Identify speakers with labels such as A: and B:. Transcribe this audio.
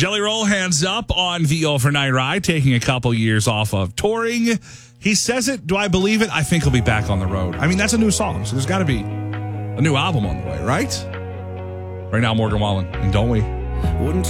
A: Jelly Roll, hands up on the overnight ride, taking a couple years off of touring. He says it. Do I believe it? I think he'll be back on the road. I mean, that's a new song, so there's got to be a new album on the way, right? Right now, Morgan Wallen, and don't we?
B: Wouldn't